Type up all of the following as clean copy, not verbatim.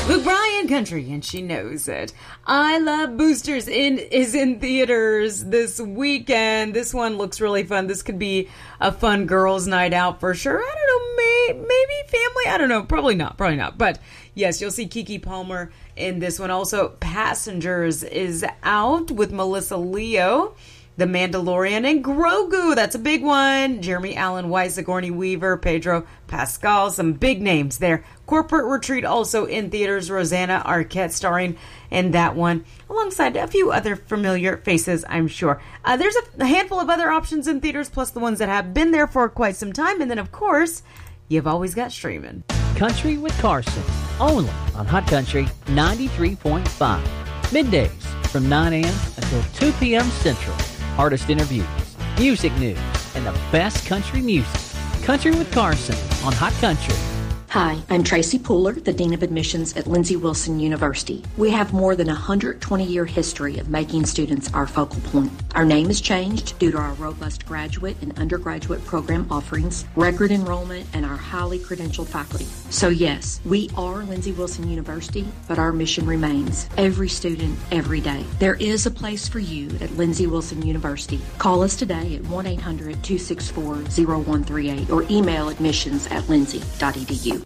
Luke Bryan country, and she knows it. I Love Boosters is in theaters this weekend. This one looks really fun. This could be a fun girls' night out for sure. I don't know, maybe family. I don't know. Probably not. But yes, you'll see Keke Palmer in this one. Also, Passengers is out with Melissa Leo, The Mandalorian, and Grogu. That's a big one. Jeremy Allen White, Sigourney Weaver, Pedro Pascal. Some big names there. Corporate Retreat also in theaters. Rosanna Arquette starring in that one, alongside a few other familiar faces, I'm sure. There's a handful of other options in theaters, plus the ones that have been there for quite some time. And then, of course, you've always got streaming. Country with Carson, only on Hot Country 93.5. Middays from 9 a.m. until 2 p.m. Central. Artist interviews, music news, and the best country music. Country with Carson on Hot Country. Hi, I'm Tracy Pooler, the Dean of Admissions at Lindsey Wilson University. We have more than a 120-year history of making students our focal point. Our name has changed due to our robust graduate and undergraduate program offerings, record enrollment, and our highly credentialed faculty. So yes, we are Lindsey Wilson University, but our mission remains every student, every day. There is a place for you at Lindsey Wilson University. Call us today at 1-800-264-0138 or email admissions@lindsey.edu.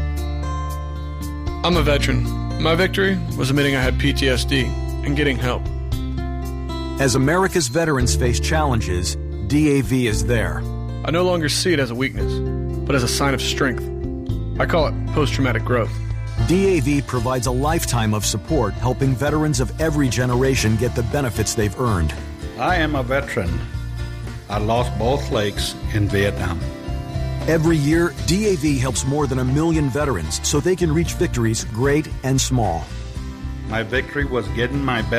I'm a veteran. My victory was admitting I had PTSD and getting help. As America's veterans face challenges, DAV is there. I no longer see it as a weakness, but as a sign of strength. I call it post-traumatic growth. DAV provides a lifetime of support, helping veterans of every generation get the benefits they've earned. I am a veteran. I lost both legs in Vietnam. Every year, DAV helps more than 1 million veterans so they can reach victories great and small. My victory was getting my